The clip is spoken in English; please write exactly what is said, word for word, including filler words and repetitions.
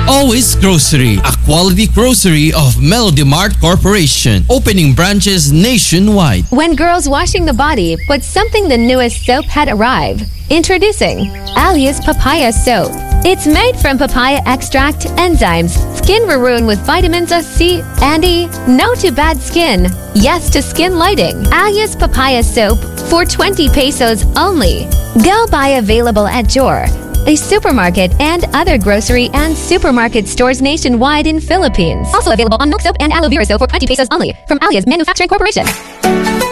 Always Grocery, a quality grocery of Melody Mart Corporation, opening branches nationwide. When girls washing the body, but something the newest soap had arrived. Introducing Alias Papaya Soap. It's made from papaya extract, enzymes, skin maroon with vitamins C and E. No to bad skin. Yes to skin lighting. Alias Papaya Soap for twenty pesos only. Go buy available at Jor, a supermarket, and other grocery and supermarket stores nationwide in Philippines. Also available on Milk Soap and Aloe Vera Soap for twenty pesos only from Alias Manufacturing Corporation.